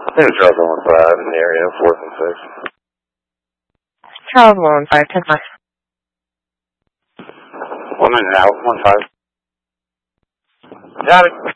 There's Charles 115 in the area, 4th and 6th. Charles 115, 10-5. 1 minute out, 1-5. Got it.